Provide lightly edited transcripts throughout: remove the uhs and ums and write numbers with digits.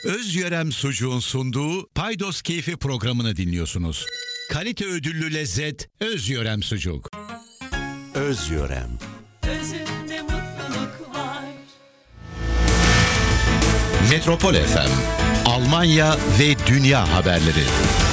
Özyörem Sucuğun sunduğu Paydos Keyfi programını dinliyorsunuz. Kalite ödüllü lezzet Özyörem Sucuk. Özyörem. Özünde mutluluk var. Metropol FM, Almanya ve dünya haberleri.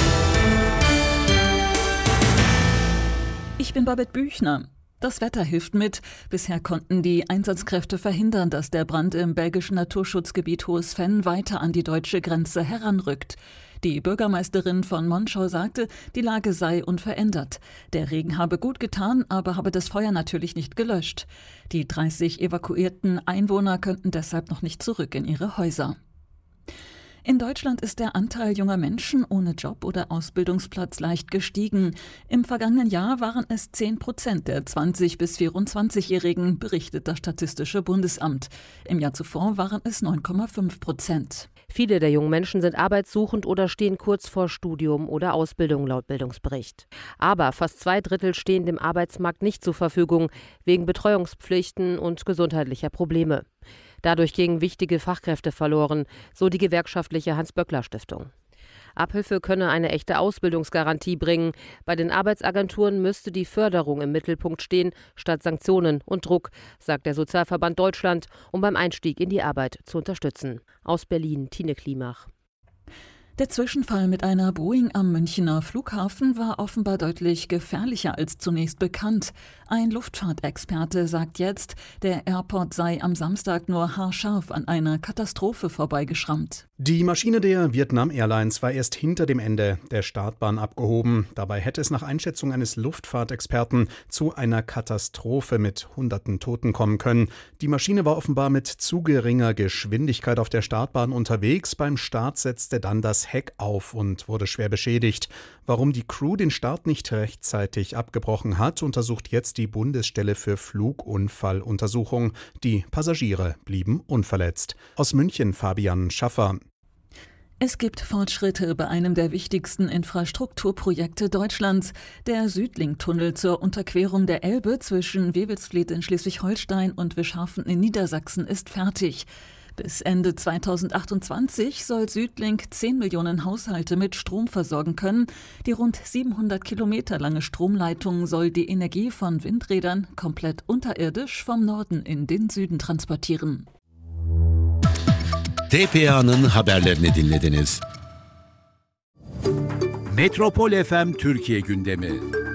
Ich bin Babette Büchner. Das Wetter hilft mit. Bisher konnten die Einsatzkräfte verhindern, dass der Brand im belgischen Naturschutzgebiet Hohes Venn weiter an die deutsche Grenze heranrückt. Die Bürgermeisterin von Monschau sagte, die Lage sei unverändert. Der Regen habe gut getan, aber habe das Feuer natürlich nicht gelöscht. Die 30 evakuierten Einwohner könnten deshalb noch nicht zurück in ihre Häuser. In Deutschland ist der Anteil junger Menschen ohne Job oder Ausbildungsplatz leicht gestiegen. Im vergangenen Jahr waren es 10% der 20- bis 24-Jährigen, berichtet das Statistische Bundesamt. Im Jahr zuvor waren es 9,5%. Viele der jungen Menschen sind arbeitssuchend oder stehen kurz vor Studium oder Ausbildung laut Bildungsbericht. Aber fast 2/3 stehen dem Arbeitsmarkt nicht zur Verfügung, wegen Betreuungspflichten und gesundheitlicher Probleme. Dadurch gingen wichtige Fachkräfte verloren, so die gewerkschaftliche Hans-Böckler-Stiftung. Abhilfe könne eine echte Ausbildungsgarantie bringen. Bei den Arbeitsagenturen müsste die Förderung im Mittelpunkt stehen, statt Sanktionen und Druck, sagt der Sozialverband Deutschland, um beim Einstieg in die Arbeit zu unterstützen. Aus Berlin, Tine Klimach. Der Zwischenfall mit einer Boeing am Münchener Flughafen war offenbar deutlich gefährlicher als zunächst bekannt. Ein Luftfahrtexperte sagt jetzt, der Airport sei am Samstag nur haarscharf an einer Katastrophe vorbeigeschrammt. Die Maschine der Vietnam Airlines war erst hinter dem Ende der Startbahn abgehoben. Dabei hätte es nach Einschätzung eines Luftfahrtexperten zu einer Katastrophe mit Hunderten Toten kommen können. Die Maschine war offenbar mit zu geringer Geschwindigkeit auf der Startbahn unterwegs. Beim Start setzte dann das Heck auf und wurde schwer beschädigt. Warum die Crew den Start nicht rechtzeitig abgebrochen hat, untersucht jetzt die Bundesstelle für Flugunfalluntersuchung. Die Passagiere blieben unverletzt. Aus München Fabian Schaffer. Es gibt Fortschritte bei einem der wichtigsten Infrastrukturprojekte Deutschlands. Der Südlink-Tunnel zur Unterquerung der Elbe zwischen Wewelsfleth in Schleswig-Holstein und Wischhafen in Niedersachsen ist fertig. Bis Ende 2028 soll Südlink 10 Millionen Haushalte mit Strom versorgen können. Die rund 700 Kilometer lange Stromleitung soll die Energie von Windrädern komplett unterirdisch vom Norden in den Süden transportieren. TPA'nın haberlerini dinlediniz. Metropol FM Türkiye gündemi.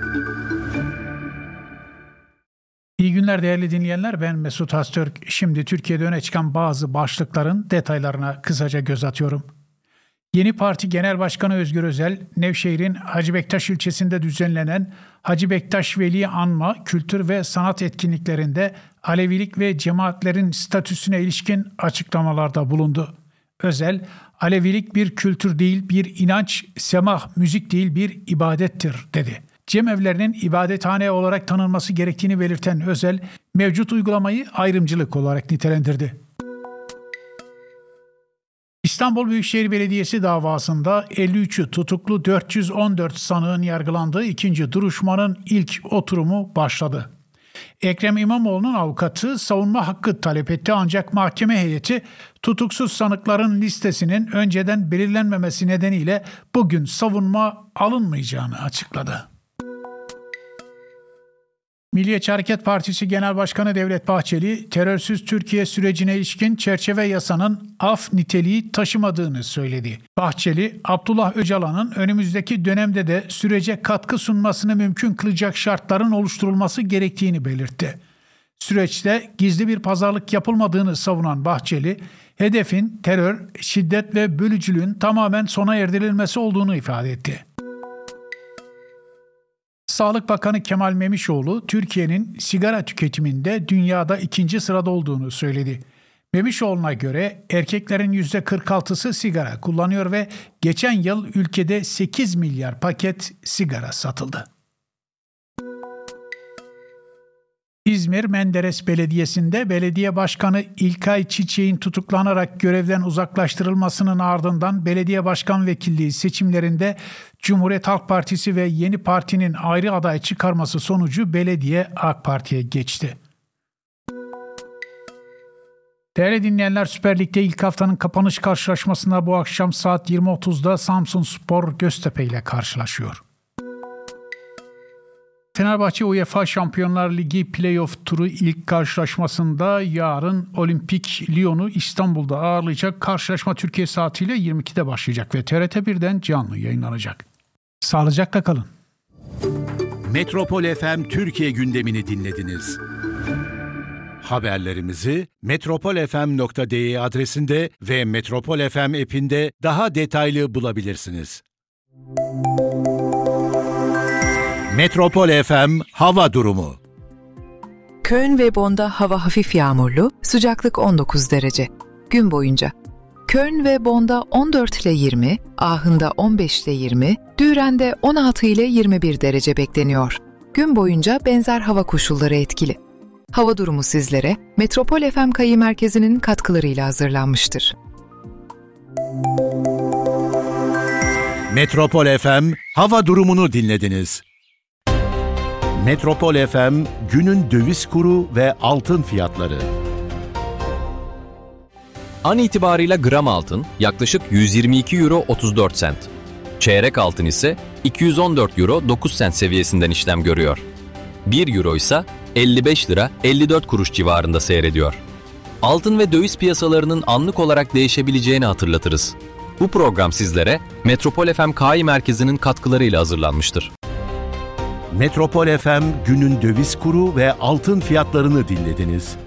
İyi günler değerli dinleyenler, ben Mesut Haztürk. Şimdi Türkiye'de öne çıkan bazı başlıkların detaylarına kısaca göz atıyorum. Yeni Parti Genel Başkanı Özgür Özel, Nevşehir'in Hacı Bektaş ilçesinde düzenlenen Hacı Bektaş Veli Anma Kültür ve Sanat etkinliklerinde Alevilik ve cemaatlerin statüsüne ilişkin açıklamalarda bulundu. Özel, Alevilik bir kültür değil, bir inanç, semah, müzik değil, bir ibadettir dedi. Cemevlerinin ibadethane olarak tanınması gerektiğini belirten Özel, mevcut uygulamayı ayrımcılık olarak nitelendirdi. İstanbul Büyükşehir Belediyesi davasında 53'ü tutuklu 414 sanığın yargılandığı ikinci duruşmanın ilk oturumu başladı. Ekrem İmamoğlu'nun avukatı savunma hakkı talep etti, ancak mahkeme heyeti tutuksuz sanıkların listesinin önceden belirlenmemesi nedeniyle bugün savunma alınmayacağını açıkladı. Milliyetçi Hareket Partisi Genel Başkanı Devlet Bahçeli, terörsüz Türkiye sürecine ilişkin çerçeve yasanın af niteliği taşımadığını söyledi. Bahçeli, Abdullah Öcalan'ın önümüzdeki dönemde de sürece katkı sunmasını mümkün kılacak şartların oluşturulması gerektiğini belirtti. Süreçte gizli bir pazarlık yapılmadığını savunan Bahçeli, hedefin terör, şiddet ve bölücülüğün tamamen sona erdirilmesi olduğunu ifade etti. Sağlık Bakanı Kemal Memişoğlu, Türkiye'nin sigara tüketiminde dünyada 2. sırada olduğunu söyledi. Memişoğlu'na göre erkeklerin %46'sı sigara kullanıyor ve geçen yıl ülkede 8 milyar paket sigara satıldı. İzmir Menderes Belediyesi'nde belediye başkanı İlkay Çiçek'in tutuklanarak görevden uzaklaştırılmasının ardından belediye başkan vekilliği seçimlerinde Cumhuriyet Halk Partisi ve Yeni Parti'nin ayrı aday çıkarması sonucu belediye AK Parti'ye geçti. Değerli dinleyenler, Süper Lig'de ilk haftanın kapanış karşılaşmasında bu akşam saat 20.30'da Samsunspor Göztepe ile karşılaşıyor. Fenerbahçe UEFA Şampiyonlar Ligi Playoff turu ilk karşılaşmasında yarın Olimpik Lyon'u İstanbul'da ağırlayacak. Karşılaşma Türkiye saatiyle 22'de başlayacak ve TRT1'den canlı yayınlanacak. Sağlıcakla kalın. Metropol FM Türkiye gündemini dinlediniz. Haberlerimizi metropolfm.de adresinde ve Metropol FM app'inde daha detaylı bulabilirsiniz. Metropol FM hava durumu. Köln ve Bonn'da hava hafif yağmurlu, sıcaklık 19 derece. Gün boyunca Köln ve Bonn'da 14 ile 20, Aachen'da 15 ile 20, Düren'de 16 ile 21 derece bekleniyor. Gün boyunca benzer hava koşulları etkili. Hava durumu sizlere Metropol FM Kayı Merkezi'nin katkılarıyla hazırlanmıştır. Metropol FM hava durumunu dinlediniz. Metropol FM günün döviz kuru ve altın fiyatları. An itibarıyla gram altın yaklaşık 122 euro 34 sent. Çeyrek altın ise 214 euro 9 sent seviyesinden işlem görüyor. 1 euro ise 55 lira 54 kuruş civarında seyrediyor. Altın ve döviz piyasalarının anlık olarak değişebileceğini hatırlatırız. Bu program sizlere Metropol FM KAI Merkezi'nin katkılarıyla hazırlanmıştır. Metropol FM günün döviz kuru ve altın fiyatlarını dinlediniz.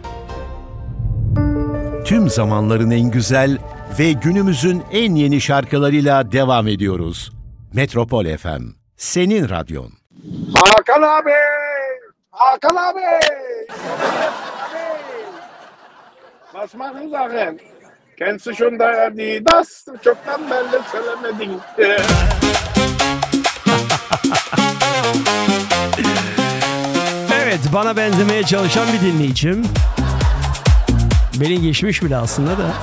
Tüm zamanların en güzel ve günümüzün en yeni şarkılarıyla devam ediyoruz. Metropol FM, senin radyon. Hakan abi! Hakan abi! Was machen Sachen? Kennst du schon die das? Çoktan belli söylemedin. Evet, bana benzemeye çalışan bir dinleyicim. Beni geçmiş bile aslında da.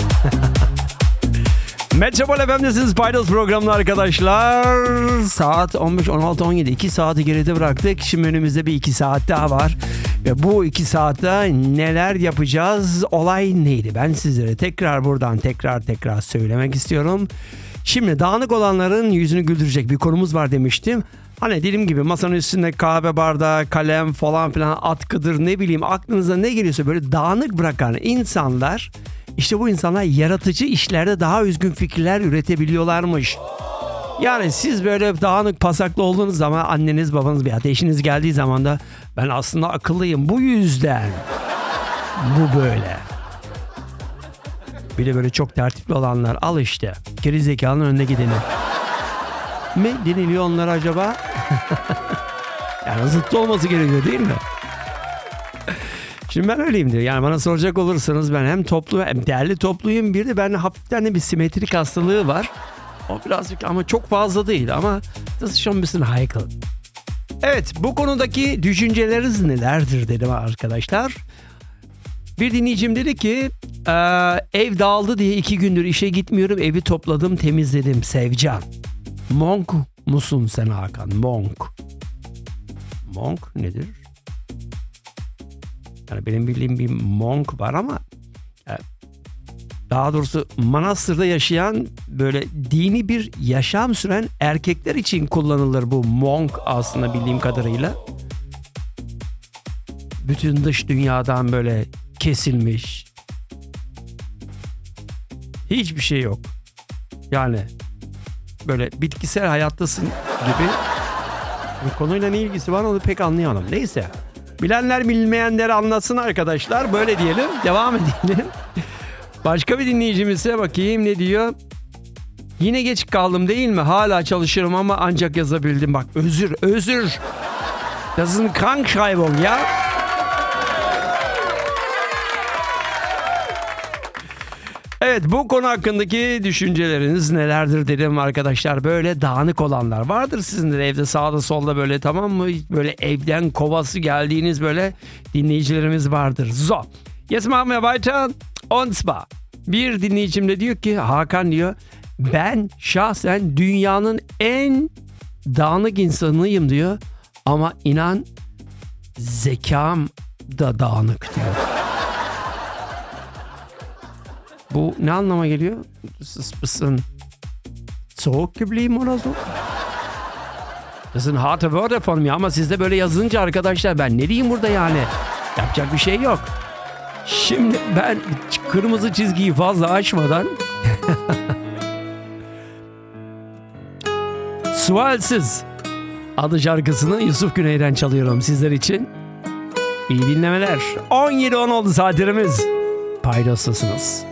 Metropol FM'desiniz. Paydos programında arkadaşlar. Saat 15, 16, 17. 2 saati geride bıraktık. Şimdi önümüzde bir 2 saat daha var. Ve bu 2 saatte neler yapacağız? Olay neydi? Ben sizlere tekrar buradan tekrar söylemek istiyorum. Şimdi dağınık olanların yüzünü güldürecek bir konumuz var demiştim. Hani dediğim gibi masanın üstünde kahve bardağı, kalem falan filan, atkıdır, ne bileyim aklınıza ne geliyorsa böyle dağınık bırakan insanlar, işte bu insanlar yaratıcı işlerde daha özgün fikirler üretebiliyorlarmış. Yani siz böyle dağınık pasaklı olduğunuz zaman anneniz babanız bir ateşiniz geldiği zaman da ben aslında akıllıyım bu yüzden. Bu böyle. Bir de böyle çok tertipli olanlar, al işte gerizekalının önüne gideni. Mi deniliyor onlar acaba? Yani zıttı olması gerekiyor değil mi? Şimdi ben öyleyimdir. Yani bana soracak olursanız ben hem toplu hem değerli topluyum. Bir de bende hafiften de bir simetrik hastalığı var. O birazcık ama çok fazla değil ama das ist schon ein bisschen heikel. Evet, bu konudaki düşünceleriniz nelerdir dedim arkadaşlar. Bir dinleyicim dedi ki ev dağıldı diye 2 gündür işe gitmiyorum, evi topladım temizledim. Sevcan. Monk musun sen Hakan? Monk. Monk nedir? Yani benim bildiğim bir monk var ama daha doğrusu manastırda yaşayan böyle dini bir yaşam süren erkekler için kullanılır bu monk aslında bildiğim kadarıyla. Bütün dış dünyadan böyle kesilmiş. Hiçbir şey yok. Yani böyle bitkisel hayattasın gibi. Bu konuyla ne ilgisi var onu pek anlayamadım. Neyse. Bilenler bilmeyenler anlatsın arkadaşlar. Böyle diyelim. Devam edelim. Başka bir dinleyicimize bakayım ne diyor. Yine geç kaldım değil mi? Hala çalışıyorum ama ancak yazabildim. Bak özür. Das ist eine Krankschreibung ya. Evet, bu konu hakkındaki düşünceleriniz nelerdir dedim arkadaşlar. Böyle dağınık olanlar vardır sizin de evde sağda solda böyle, tamam mı? Böyle evden kovası geldiğiniz böyle dinleyicilerimiz vardır. So, jetzt machen wir weiter. Und zwar bir dinleyicim de diyor ki Hakan diyor, ben şahsen dünyanın en dağınık insanıyım diyor. Ama inan zekam da dağınık diyor. Bu ne anlama geliyor? Bisschen soğuk geblieben oder so? Das sind harte Wörter von mir ama siz de böyle yazınca arkadaşlar ben ne diyeyim burada yani? Yapacak bir şey yok. Şimdi ben kırmızı çizgiyi fazla aşmadan Sualsiz adı şarkısını Yusuf Güney'den çalıyorum sizler için. İyi dinlemeler. 17.10 oldu saatlerimiz. Paydos'tasınız.